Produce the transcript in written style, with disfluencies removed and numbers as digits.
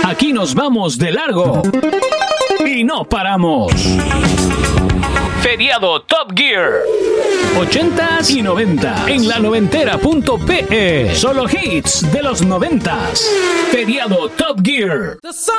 Aquí nos vamos de largo y no paramos. Feriado Top Gear 80s y 90 en la noventera.pe. Solo hits de los 90s. Feriado Top Gear.